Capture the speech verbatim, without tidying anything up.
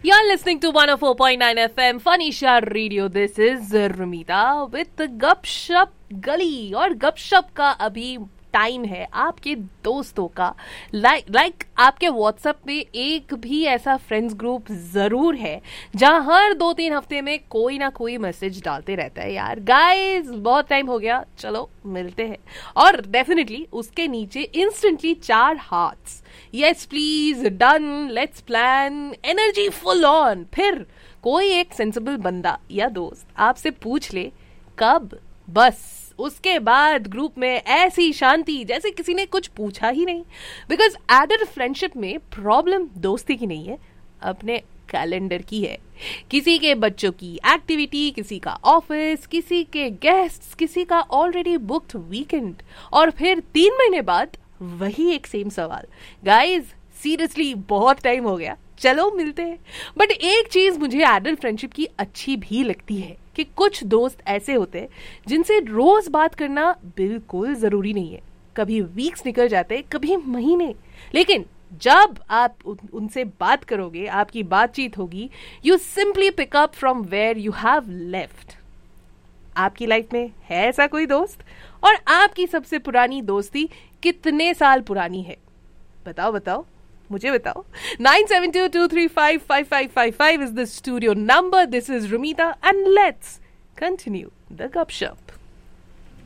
You're listening to one oh four point nine F M Fanisha Radio. This is Rumita with गपशप गली. और गपशप का अभी टाइम है आपके दोस्तों का. लाइक like, आपके व्हाट्सएप में एक भी ऐसा फ्रेंड्स ग्रुप जरूर है जहां हर दो तीन हफ्ते में कोई ना कोई मैसेज डालते रहता है, यार गाइस बहुत टाइम हो गया, चलो मिलते हैं. और डेफिनेटली उसके नीचे इंस्टेंटली चार hearts, yes please, done, let's plan, energy full on. फिर कोई एक सेंसिबल बंदा या दोस्त आपसे पूछ ले कब, बस उसके बाद ग्रुप में ऐसी शांति जैसे किसी ने कुछ पूछा ही नहीं. बिकॉज एडल्ट फ्रेंडशिप में प्रॉब्लम दोस्ती की नहीं है, अपने कैलेंडर की है. किसी के बच्चों की एक्टिविटी, किसी का ऑफिस, किसी के गेस्ट्स, किसी का ऑलरेडी बुक्ड वीकेंड. और फिर तीन महीने बाद वही एक सेम सवाल, गाइज सीरियसली बहुत टाइम हो गया, चलो मिलते हैं. बट एक चीज मुझे एडल्ट फ्रेंडशिप की अच्छी भी लगती है कि कुछ दोस्त ऐसे होते हैं जिनसे रोज बात करना बिल्कुल जरूरी नहीं है. कभी वीक्स निकल जाते, कभी महीने, लेकिन जब आप उनसे बात करोगे, आपकी बातचीत होगी, you simply pick up from where you have left. आपकी लाइफ में है ऐसा कोई दोस्त? और आपकी सबसे पुरानी दोस्ती कितने साल पुरानी है? बताओ बताओ, मुझे बताओ. nine seven two two three five five five five five is the studio number. This is Rumita and let's continue the gupshup.